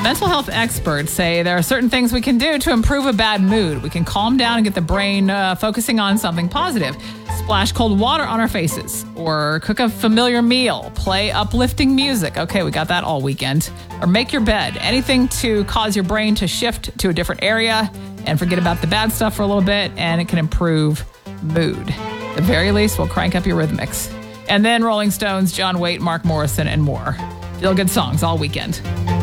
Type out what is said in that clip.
Mental health experts say there are certain things we can do to improve a bad mood. We can calm down and get the brain focusing on something positive. Splash cold water on our faces, or cook a familiar meal, play uplifting music. Okay, we got that all weekend. Or make your bed. Anything to cause your brain to shift to a different area and forget about the bad stuff for a little bit, and it can improve mood. At the very least, we'll crank up your rhythmics. And then Rolling Stones, John Waite, Mark Morrison, and more. Feel good songs all weekend.